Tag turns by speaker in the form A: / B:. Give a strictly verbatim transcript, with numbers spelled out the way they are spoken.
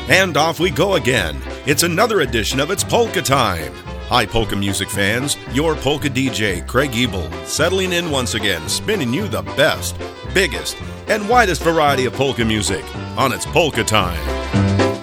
A: And off we go again. It's another edition of It's Polka Time. Hi, polka music fans. Your polka D J, Craig Ebel, settling in once again, spinning you the best, biggest, and widest variety of polka music on It's Polka Time.